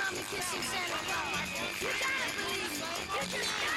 saw me kissing Santa Claus. You gotta believe me. You just gotta